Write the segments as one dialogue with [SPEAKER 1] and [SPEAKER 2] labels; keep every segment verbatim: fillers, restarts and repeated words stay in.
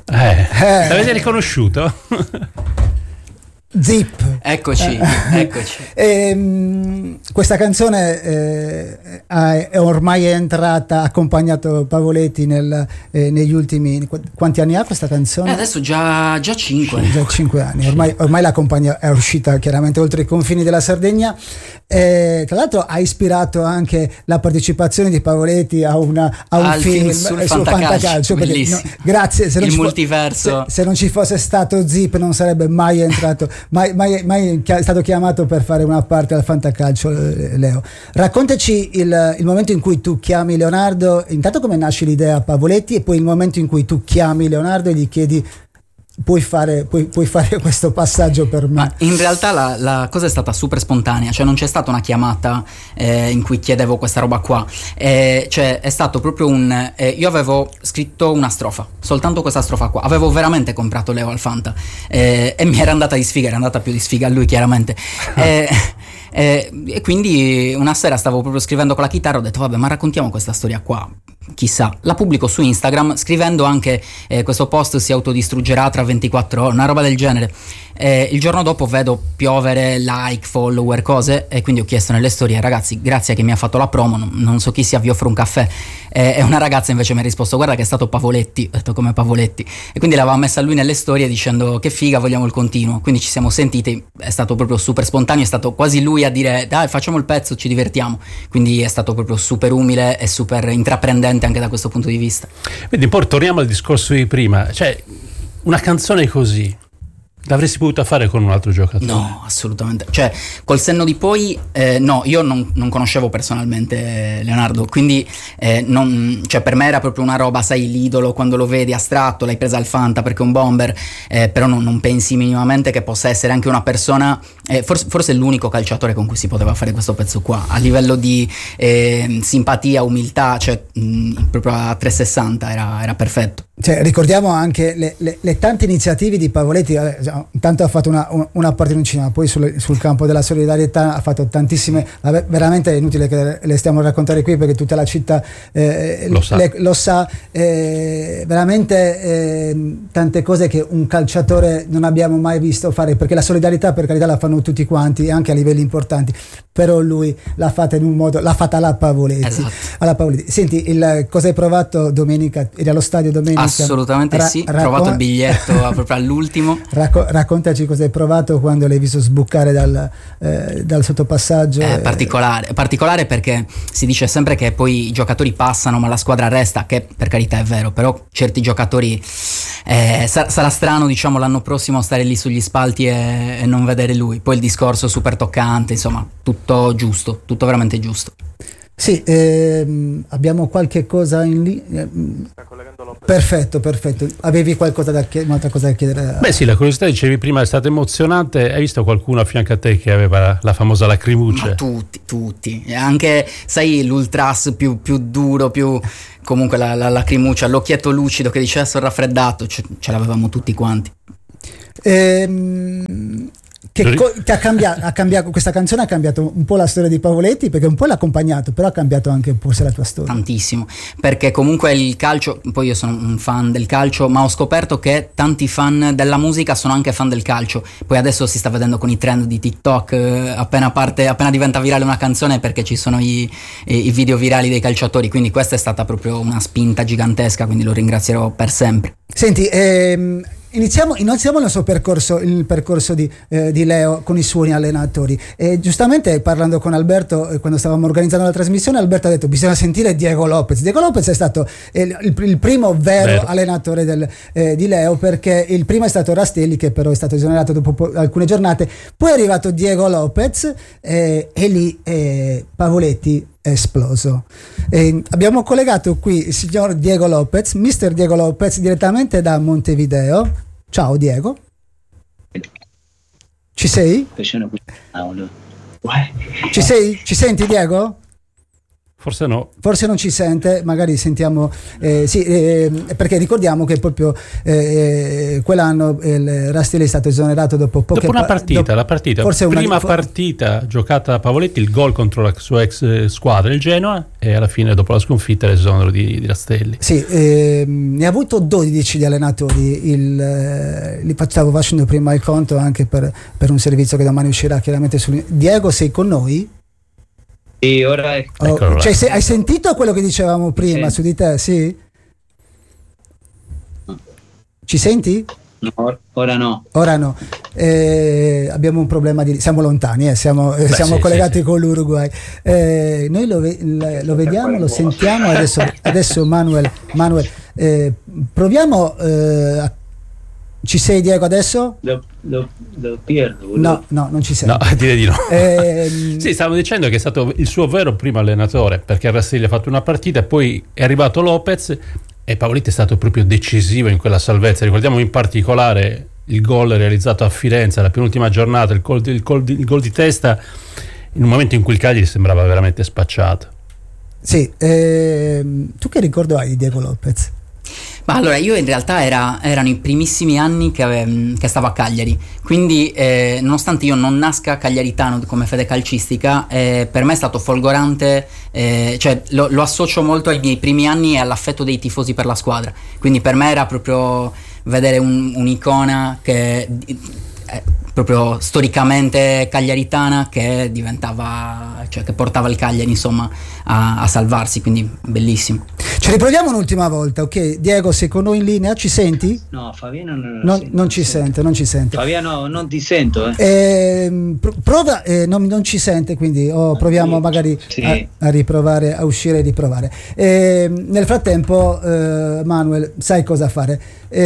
[SPEAKER 1] Eh, eh. L'avete riconosciuto?
[SPEAKER 2] Zip.
[SPEAKER 3] Eccoci,
[SPEAKER 2] eh,
[SPEAKER 3] eccoci.
[SPEAKER 2] Eh, questa canzone eh, è ormai è entrata, ha accompagnato Pavoletti nel, eh, negli ultimi, quanti anni ha questa canzone?
[SPEAKER 3] Eh, adesso già, già cinque.
[SPEAKER 2] Già cinque anni, ormai, ormai la compagnia è uscita chiaramente oltre i confini della Sardegna. Eh, tra l'altro ha ispirato anche la partecipazione di Pavoletti a, una, a un
[SPEAKER 3] Al
[SPEAKER 2] film,
[SPEAKER 3] film sul
[SPEAKER 2] sul
[SPEAKER 3] fantacalcio,
[SPEAKER 2] perché, no, grazie, se
[SPEAKER 3] il
[SPEAKER 2] non ci
[SPEAKER 3] multiverso.
[SPEAKER 2] Se, se non ci fosse stato Zip non sarebbe mai entrato, mai, mai, mai è stato chiamato per fare una parte al fantacalcio. Leo, raccontaci il, il momento in cui tu chiami Leonardo, intanto come nasce l'idea a Pavoletti, e poi il momento in cui tu chiami Leonardo e gli chiedi: Puoi fare, puoi, puoi fare questo passaggio per me?
[SPEAKER 3] Ma in realtà la, la cosa è stata super spontanea, cioè non c'è stata una chiamata eh, in cui chiedevo questa roba qua, eh, cioè è stato proprio un eh, io avevo scritto una strofa, soltanto questa strofa qua, avevo veramente comprato Leo al Fanta eh, e mi era andata di sfiga, era andata più di sfiga a lui chiaramente. eh, Eh, e quindi una sera stavo proprio scrivendo con la chitarra, ho detto vabbè, ma raccontiamo questa storia qua, chissà, la pubblico su Instagram scrivendo anche eh, questo post si autodistruggerà tra ventiquattro ore, una roba del genere. Eh, il giorno dopo vedo piovere like, follower, cose, e quindi ho chiesto nelle storie: ragazzi, grazie a chi mi ha fatto la promo, non, non so chi sia, vi offro un caffè. Eh, e una ragazza invece mi ha risposto: guarda che è stato Pavoletti. Ho detto: come Pavoletti? E quindi l'aveva messa lui nelle storie dicendo: che figa, vogliamo il continuo. Quindi ci siamo sentiti, è stato proprio super spontaneo, è stato quasi lui a dire: dai, facciamo il pezzo, ci divertiamo. Quindi è stato proprio super umile e super intraprendente anche da questo punto di vista.
[SPEAKER 1] Vedi, poi torniamo al discorso di prima, cioè una canzone così l'avresti potuta fare con un altro giocatore?
[SPEAKER 3] No, assolutamente. Cioè, col senno di poi, eh, no, io non, non conoscevo personalmente Leonardo, quindi eh, non, cioè per me era proprio una roba, sai, l'idolo, quando lo vedi astratto, l'hai presa al Fanta perché è un bomber, eh, però non, non pensi minimamente che possa essere anche una persona, eh, forse, forse è l'unico calciatore con cui si poteva fare questo pezzo qua, a livello di eh, simpatia, umiltà, cioè mh, proprio a trecentosessanta era, era perfetto.
[SPEAKER 2] Cioè, ricordiamo anche le, le, le tante iniziative di Pavoletti. Intanto ha fatto una, una parte in un cinema, poi sul, sul campo della solidarietà ha fatto tantissime, vabbè, veramente è inutile che le stiamo a raccontare qui perché tutta la città eh, lo sa, le, lo sa eh, veramente eh, tante cose che un calciatore non abbiamo mai visto fare, perché la solidarietà per carità la fanno tutti quanti anche a livelli importanti, però lui l'ha fatta in un modo, l'ha fatta alla Pavoletti,
[SPEAKER 3] esatto.
[SPEAKER 2] alla Pavoletti. Senti, il, cosa hai provato domenica? Eri allo stadio domenica?
[SPEAKER 3] Assolutamente Ra- sì, ho raccon- trovato il biglietto proprio all'ultimo.
[SPEAKER 2] Racco- raccontaci cosa hai provato quando l'hai visto sbucare dal, eh, dal sottopassaggio.
[SPEAKER 3] È
[SPEAKER 2] e...
[SPEAKER 3] particolare, particolare perché si dice sempre che poi i giocatori passano ma la squadra resta, che per carità è vero, però certi giocatori eh, sa- sarà strano, diciamo, l'anno prossimo stare lì sugli spalti e, e non vedere lui. Poi il discorso super toccante, insomma, tutto giusto, tutto veramente giusto.
[SPEAKER 2] Sì, ehm, abbiamo qualche cosa in lì. Perfetto, perfetto. Avevi qualcosa da chiedere, un'altra cosa da chiedere?
[SPEAKER 1] Beh sì, la curiosità, dicevi prima, è stata emozionante. Hai visto qualcuno a fianco a te che aveva la, la famosa lacrimuccia?
[SPEAKER 3] Ma tutti, tutti. E anche, sai, l'ultras più, più duro, più comunque la, la lacrimuccia, l'occhietto lucido che diceva sono raffreddato, ce, ce l'avevamo tutti quanti.
[SPEAKER 2] Ehm... Che, co- che ha, cambiato, ha cambiato questa canzone ha cambiato un po' la storia di Pavoletti, perché un po' l'ha accompagnato, però ha cambiato anche forse la tua storia.
[SPEAKER 3] Tantissimo, perché comunque il calcio, poi io sono un fan del calcio, ma ho scoperto che tanti fan della musica sono anche fan del calcio. Poi adesso si sta vedendo con i trend di TikTok, eh, appena parte, appena diventa virale una canzone, perché ci sono i, i video virali dei calciatori, quindi questa è stata proprio una spinta gigantesca, quindi lo ringrazierò per sempre.
[SPEAKER 2] Senti, ehm Iniziamo, iniziamo il nostro percorso, il percorso di, eh, di Leo con i suoi allenatori. E giustamente parlando con Alberto, eh, quando stavamo organizzando la trasmissione, Alberto ha detto bisogna sentire Diego Lopez. Diego Lopez è stato eh, il, il primo vero, vero. allenatore del, eh, di Leo, perché il primo è stato Rastelli, che però è stato esonerato dopo po- alcune giornate. Poi è arrivato Diego Lopez eh, e lì eh, Pavoletti è esploso. E abbiamo collegato qui il signor Diego Lopez, mister Diego Lopez, direttamente da Montevideo. Ciao Diego. Ci sei? Ci sei? Ci senti Diego?
[SPEAKER 1] Forse no.
[SPEAKER 2] Forse non ci sente, magari sentiamo, eh, sì, eh, perché ricordiamo che proprio eh, quell'anno il Rastelli è stato esonerato dopo poche
[SPEAKER 1] dopo una
[SPEAKER 2] pa-
[SPEAKER 1] partita,
[SPEAKER 2] dopo,
[SPEAKER 1] la partita,
[SPEAKER 2] forse
[SPEAKER 1] prima
[SPEAKER 2] una,
[SPEAKER 1] partita giocata da Pavoletti, il gol contro la sua ex squadra, il Genoa, e alla fine dopo la sconfitta l'esonero di, di Rastelli.
[SPEAKER 2] Sì, eh, ne ha avuto dodici di allenatori, il, eh, li stavo facendo prima il conto anche per, per un servizio che domani uscirà chiaramente su. Diego, sei con noi?
[SPEAKER 4] Sì, ora è...
[SPEAKER 2] Oh, cioè, se, hai sentito quello che dicevamo prima
[SPEAKER 4] sì.
[SPEAKER 2] su di te? Sì? Ci senti?
[SPEAKER 4] No, ora no.
[SPEAKER 2] Ora no. Eh, abbiamo un problema di... Siamo lontani, eh, siamo, eh,
[SPEAKER 1] Beh,
[SPEAKER 2] siamo
[SPEAKER 1] sì,
[SPEAKER 2] collegati
[SPEAKER 1] sì,
[SPEAKER 2] con l'Uruguay. Eh, noi lo, ve- lo vediamo, lo sentiamo. Adesso, adesso Manuel, Manuel eh, proviamo... Eh, a... Ci sei, Diego, adesso?
[SPEAKER 4] Lo, lo, lo perdo.
[SPEAKER 2] No, no, non ci sei.
[SPEAKER 1] No, direi di no.
[SPEAKER 2] Eh,
[SPEAKER 1] sì, stavo dicendo che è stato il suo vero primo allenatore, perché Rastelli ha fatto una partita e poi è arrivato Lopez e Pavoletti è stato proprio decisivo in quella salvezza. Ricordiamo in particolare il gol realizzato a Firenze alla penultima giornata, il gol, il gol, il gol di testa in un momento in cui il Cagliari sembrava veramente spacciato.
[SPEAKER 2] Sì, ehm, tu che ricordo hai di Diego Lopez?
[SPEAKER 3] Ma allora io in realtà era, erano i primissimi anni che, ave, che stavo a Cagliari, quindi eh, nonostante io non nasca cagliaritano come fede calcistica, eh, per me è stato folgorante, eh, cioè lo, lo associo molto ai miei primi anni e all'affetto dei tifosi per la squadra, quindi per me era proprio vedere un, un'icona che... Eh, proprio storicamente cagliaritana che diventava, cioè che portava il Cagliari insomma a, a salvarsi, quindi bellissimo.
[SPEAKER 2] Ci riproviamo un'ultima volta, ok? Diego, sei con noi in linea, ci senti?
[SPEAKER 4] No, Fabiano non,
[SPEAKER 2] non,
[SPEAKER 4] sento,
[SPEAKER 2] non ci sente, non ci sente.
[SPEAKER 4] Fabiano, non ti sento. Eh.
[SPEAKER 2] Eh, prova, eh, non, non ci sente, quindi oh, proviamo magari
[SPEAKER 4] sì.
[SPEAKER 2] a, a riprovare, a uscire e riprovare. Eh, nel frattempo, eh, Manuel, sai cosa fare?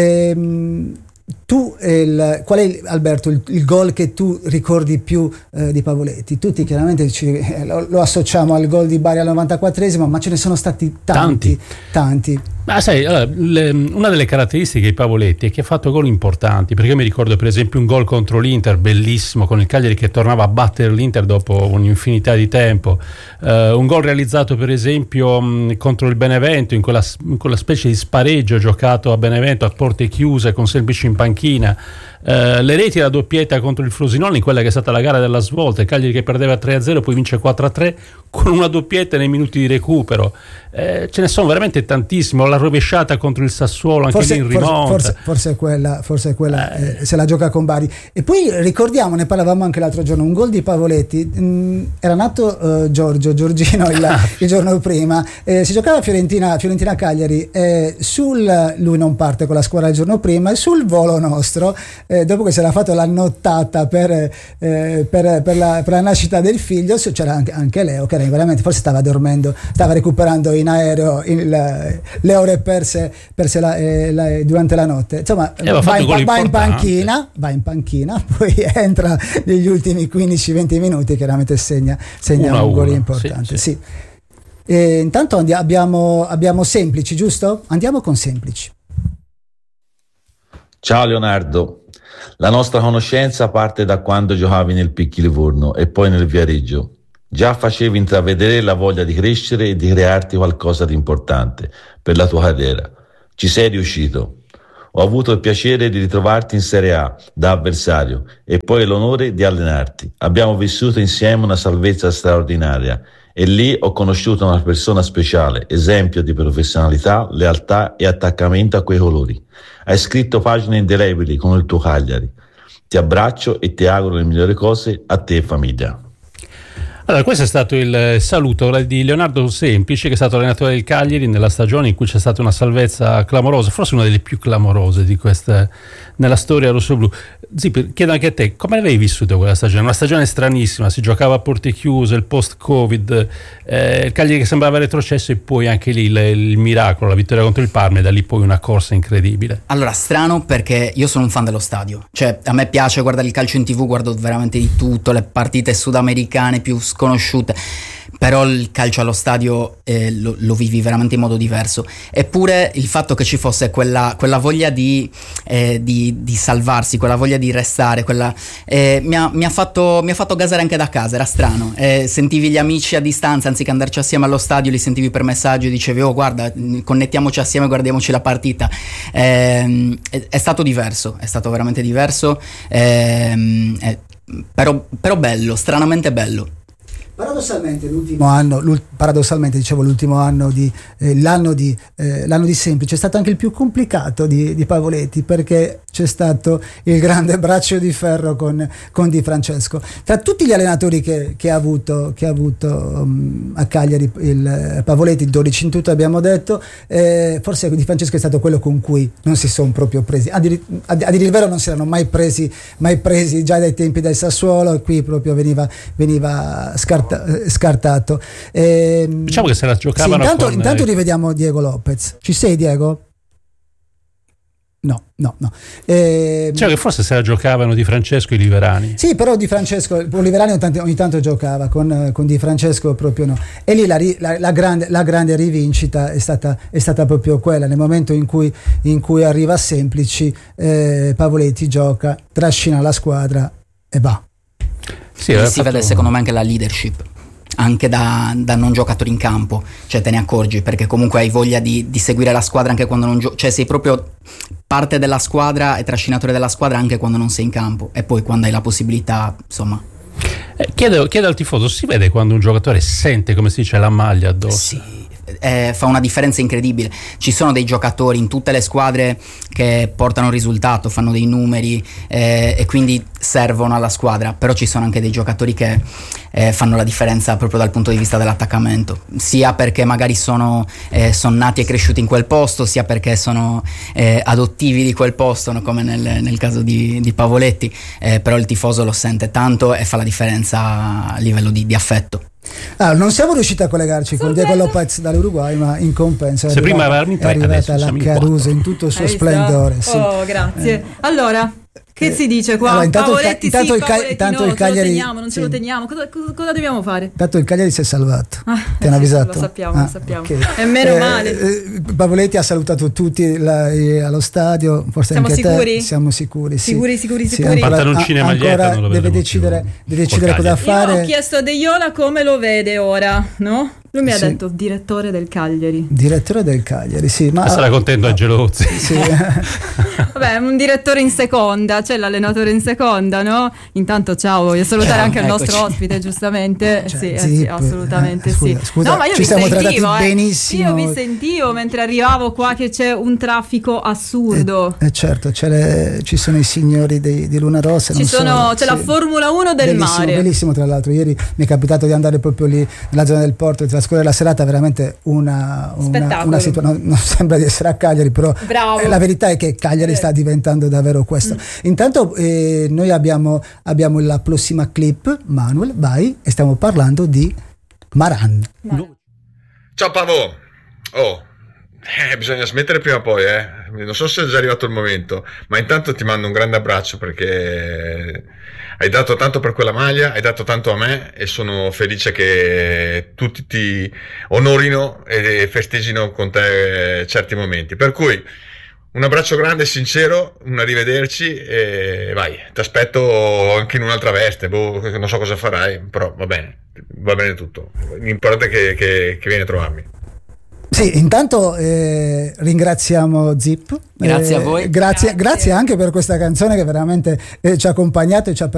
[SPEAKER 2] Eh, Tu, il, qual è Alberto il, il gol che tu ricordi più eh, di Pavoletti? Tutti chiaramente ci, eh, lo, lo associamo al gol di Bari al novantaquattresimo, ma ce ne sono stati tanti, tanti. tanti.
[SPEAKER 1] Ma sai, allora, le, una delle caratteristiche di Pavoletti è che ha fatto gol importanti, perché io mi ricordo per esempio un gol contro l'Inter bellissimo, con il Cagliari che tornava a battere l'Inter dopo un'infinità di tempo, uh, un gol realizzato per esempio mh, contro il Benevento in quella, in quella specie di spareggio giocato a Benevento a porte chiuse con Semplici in panchina, uh, le reti e la doppietta contro il Frosinone in quella che è stata la gara della svolta, il Cagliari che perdeva tre a zero poi vince quattro a tre con una doppietta nei minuti di recupero. Eh, ce ne sono veramente tantissimo, la rovesciata contro il Sassuolo anche
[SPEAKER 2] forse,
[SPEAKER 1] lì in rimonta,
[SPEAKER 2] forse, forse, forse è quella, forse è quella eh. Eh, se la gioca con Bari. E poi ricordiamo, ne parlavamo anche l'altro giorno, un gol di Pavoletti, mh, era nato uh, Giorgio Giorgino il, il giorno prima, eh, si giocava a Fiorentina, Fiorentina Cagliari, eh, sul, lui non parte con la squadra il giorno prima, e sul volo nostro eh, dopo che si era fatto la nottata per, eh, per, per, la, per la nascita del figlio, c'era anche, anche Leo che era veramente, forse stava dormendo, stava recuperando in aereo il, le ore perse, perse la, eh, la, durante la notte, insomma va in, va in panchina va in panchina poi entra negli ultimi quindici venti minuti, chiaramente segna, segna un gol importante. Sì, sì. Sì. E intanto andiamo, abbiamo, abbiamo Semplici, giusto? Andiamo con Semplici.
[SPEAKER 5] Ciao Leonardo, la nostra conoscenza parte da quando giocavi nel Picchi Livorno e poi nel Viareggio. Già facevi intravedere la voglia di crescere e di crearti qualcosa di importante per la tua carriera. Ci sei riuscito. Ho avuto il piacere di ritrovarti in Serie A da avversario e poi l'onore di allenarti. Abbiamo vissuto insieme una salvezza straordinaria e lì ho conosciuto una persona speciale, esempio di professionalità, lealtà e attaccamento a quei colori. Hai scritto pagine indelebili con il tuo Cagliari. Ti abbraccio e ti auguro le migliori cose a te e famiglia.
[SPEAKER 1] Allora, questo è stato il saluto di Leonardo Semplici, che è stato allenatore del Cagliari nella stagione in cui c'è stata una salvezza clamorosa, forse una delle più clamorose di questa nella storia rossoblu. Zippi, chiedo anche a te, come l'avevi vissuto quella stagione? Una stagione stranissima, si giocava a porte chiuse, il post-Covid, eh, il Cagliari che sembrava retrocesso e poi anche lì il, il miracolo, la vittoria contro il Parma e da lì poi una corsa incredibile.
[SPEAKER 3] Allora, strano perché io sono un fan dello stadio, cioè a me piace guardare il calcio in tv, guardo veramente di tutto, le partite sudamericane più sconosciute, però il calcio allo stadio eh, lo, lo vivi veramente in modo diverso. Eppure il fatto che ci fosse quella, quella voglia di, eh, di, di salvarsi, quella voglia di restare, quella, eh, mi, ha, mi, ha fatto, mi ha fatto gasare anche da casa, era strano. Eh, sentivi gli amici a distanza, anziché andarci assieme allo stadio, li sentivi per messaggio e dicevi oh guarda, connettiamoci assieme, guardiamoci la partita. Eh, è, è stato diverso, è stato veramente diverso, eh, eh, però, però bello, stranamente bello.
[SPEAKER 2] Paradossalmente l'ultimo anno, paradossalmente dicevo l'ultimo anno di eh, l'anno di eh, l'anno di Semplice è stato anche il più complicato di, di Pavoletti, perché c'è stato il grande braccio di ferro con, con Di Francesco. Tra tutti gli allenatori che, che ha avuto, che ha avuto um, a Cagliari, il Pavoletti, dodici in tutto abbiamo detto, eh, forse Di Francesco è stato quello con cui non si sono proprio presi, a dire, a, a dire il vero non si erano mai presi, mai presi già dai tempi del Sassuolo, e qui proprio veniva, veniva scartato. scartato. Eh,
[SPEAKER 1] diciamo che se la giocavano
[SPEAKER 2] sì, intanto,
[SPEAKER 1] con...
[SPEAKER 2] intanto rivediamo Diego Lopez. Ci sei, Diego? No, no, no. Eh,
[SPEAKER 1] cioè che forse se la giocavano Di Francesco i Liverani.
[SPEAKER 2] Sì, però Di Francesco, Liverani ogni tanto, ogni tanto giocava, con, con Di Francesco proprio no. E lì la, la, la, grande, la grande rivincita è stata, è stata proprio quella, nel momento in cui, in cui arriva a Semplici, eh, Pavoletti gioca, trascina la squadra e va.
[SPEAKER 3] Sì, si fatto... vede secondo me anche la leadership anche da, da non giocatore in campo, cioè te ne accorgi perché comunque hai voglia di, di seguire la squadra anche quando non giochi, cioè sei proprio parte della squadra e trascinatore della squadra anche quando non sei in campo, e poi quando hai la possibilità, insomma.
[SPEAKER 1] eh, chiedo, chiedo al tifoso, si vede quando un giocatore sente, come si dice, la maglia addosso?
[SPEAKER 3] Sì. Eh, fa una differenza incredibile. Ci sono dei giocatori in tutte le squadre che portano risultato, fanno dei numeri eh, e quindi servono alla squadra, però ci sono anche dei giocatori che eh, fanno la differenza proprio dal punto di vista dell'attaccamento, sia perché magari sono, eh, sono nati e cresciuti in quel posto, sia perché sono eh, adottivi di quel posto, no? Come nel, nel caso di, di Pavoletti, eh, però il tifoso lo sente tanto e fa la differenza a livello di, di affetto.
[SPEAKER 2] Ah, non siamo riusciti a collegarci con Diego Lopez dall'Uruguay, ma in compenso
[SPEAKER 1] se prima
[SPEAKER 2] arrivata, è arrivata la Caruso in tutto il suo splendore. Sì.
[SPEAKER 6] Oh, grazie. Eh. Allora, che eh, si dice qua?
[SPEAKER 2] Allora, intanto
[SPEAKER 6] Pavoletti
[SPEAKER 2] il, intanto
[SPEAKER 6] sì,
[SPEAKER 2] il,
[SPEAKER 6] Pavoletti
[SPEAKER 2] intanto
[SPEAKER 6] no,
[SPEAKER 2] il Cagliari,
[SPEAKER 6] ce lo teniamo, non
[SPEAKER 2] sì.
[SPEAKER 6] ce lo teniamo. Cosa, cosa, cosa dobbiamo fare?
[SPEAKER 2] Intanto il Cagliari si è salvato. Ah, ti hanno
[SPEAKER 6] sì,
[SPEAKER 2] avvisato?
[SPEAKER 6] Lo sappiamo,
[SPEAKER 2] ah,
[SPEAKER 6] lo sappiamo.
[SPEAKER 2] Okay.
[SPEAKER 6] E meno
[SPEAKER 2] eh,
[SPEAKER 6] male.
[SPEAKER 2] Eh, Pavoletti ha salutato tutti la, eh, allo stadio, forse
[SPEAKER 6] siamo
[SPEAKER 2] anche
[SPEAKER 6] sicuri?
[SPEAKER 2] te. Siamo sicuri? Sì.
[SPEAKER 6] Sicuri, sicuri,
[SPEAKER 2] sì,
[SPEAKER 6] sicuri.
[SPEAKER 2] Ancora,
[SPEAKER 1] Pantaloncini e maglietta
[SPEAKER 2] ancora
[SPEAKER 1] non lo vedono
[SPEAKER 2] decidere,
[SPEAKER 1] più.
[SPEAKER 2] deve decidere cosa fare.
[SPEAKER 6] Io ho chiesto a De Iola come lo vede ora, no? Lui mi ha
[SPEAKER 2] sì.
[SPEAKER 6] detto direttore del Cagliari.
[SPEAKER 2] Direttore del Cagliari, sì. Ma
[SPEAKER 1] sarà contento
[SPEAKER 2] ah,
[SPEAKER 1] Angelozzi.
[SPEAKER 2] Sì.
[SPEAKER 6] Vabbè, un direttore in seconda, c'è l'allenatore in seconda, no? Intanto ciao, voglio salutare ciao, anche il nostro eccoci. ospite, giustamente. Cioè, sì, zip, sì, assolutamente eh, scusa,
[SPEAKER 2] sì. Scusa,
[SPEAKER 6] no, ma io
[SPEAKER 2] ci
[SPEAKER 6] vi
[SPEAKER 2] siamo
[SPEAKER 6] sentivo,
[SPEAKER 2] trattati
[SPEAKER 6] eh.
[SPEAKER 2] benissimo.
[SPEAKER 6] Io vi sentivo mentre arrivavo qua che c'è un traffico assurdo.
[SPEAKER 2] Eh, eh certo, c'è le, ci sono i signori di, di Luna Rossa.
[SPEAKER 6] Ci
[SPEAKER 2] non
[SPEAKER 6] sono,
[SPEAKER 2] solo,
[SPEAKER 6] c'è
[SPEAKER 2] sì.
[SPEAKER 6] la Formula uno del
[SPEAKER 2] bellissimo,
[SPEAKER 6] mare.
[SPEAKER 2] Bellissimo, tra l'altro. Ieri mi è capitato di andare proprio lì nella zona del porto e trascorrere la serata, veramente una, una, una situazione. Non, non sembra di essere a Cagliari, però eh, la verità è che Cagliari eh. sta diventando davvero questo. Mm. Intanto eh, noi abbiamo, abbiamo la prossima clip, Manuel, vai, e stiamo parlando di Maran.
[SPEAKER 6] Maran.
[SPEAKER 7] Ciao Pavo, oh, eh, bisogna smettere prima o poi, eh. Non so se è già arrivato il momento, ma intanto ti mando un grande abbraccio perché hai dato tanto per quella maglia, hai dato tanto a me e sono felice che tutti ti onorino e festeggiano con te certi momenti. Per cui un abbraccio grande e sincero, un arrivederci e vai, ti aspetto anche in un'altra veste, boh, non so cosa farai, però va bene, va bene tutto. L'importante è che, che, che vieni a trovarmi.
[SPEAKER 2] Sì, intanto eh, ringraziamo Zip.
[SPEAKER 3] Grazie
[SPEAKER 2] eh,
[SPEAKER 3] a voi.
[SPEAKER 2] Grazie,
[SPEAKER 6] Grazie.
[SPEAKER 2] grazie anche per questa canzone che veramente eh, ci ha accompagnato e ci ha